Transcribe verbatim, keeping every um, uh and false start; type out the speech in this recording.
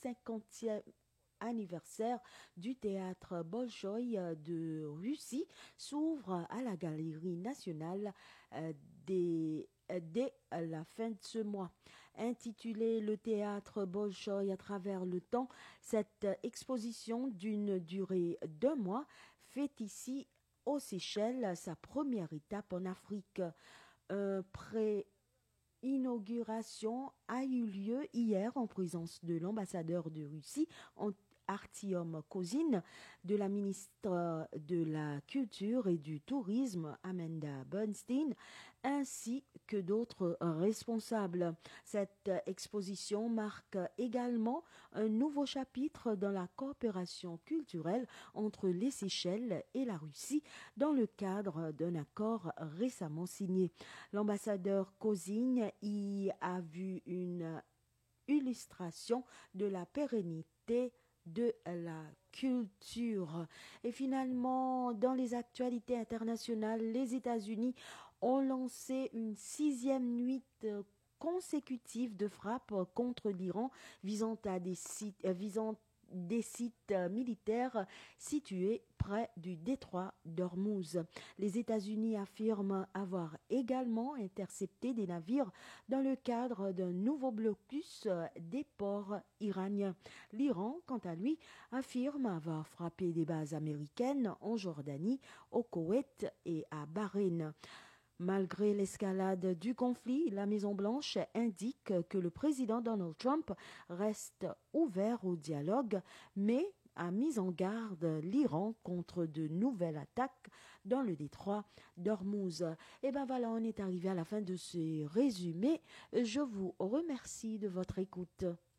cinquantième anniversaire du théâtre Bolchoï de Russie s'ouvre à la Galerie nationale euh, des dès la fin de ce mois. Intitulée Le théâtre Bolchoï à travers le temps, cette exposition d'une durée d'un mois fait ici aux Seychelles sa première étape en Afrique. Un pré Inauguration a eu lieu hier en présence de l'ambassadeur de Russie, Artyom Kozin, de la ministre de la Culture et du Tourisme, Amanda Bernstein, ainsi que d'autres responsables. Cette exposition marque également un nouveau chapitre dans la coopération culturelle entre les Seychelles et la Russie dans le cadre d'un accord récemment signé. L'ambassadeur Kozin y a vu une illustration de la pérennité de la culture. Et finalement, dans les actualités internationales, les États-Unis ont lancé une sixième nuit consécutive de frappes contre l'Iran visant à des sites, visant des sites militaires situés près du détroit d'Ormuz. Les États-Unis affirment avoir également intercepté des navires dans le cadre d'un nouveau blocus des ports iraniens. L'Iran, quant à lui, affirme avoir frappé des bases américaines en Jordanie, au Koweït et à Bahreïn. Malgré l'escalade du conflit, la Maison-Blanche indique que le président Donald Trump reste ouvert au dialogue, mais a mis en garde l'Iran contre de nouvelles attaques dans le détroit d'Ormuz. Et ben voilà, on est arrivé à la fin de ce résumé. Je vous remercie de votre écoute.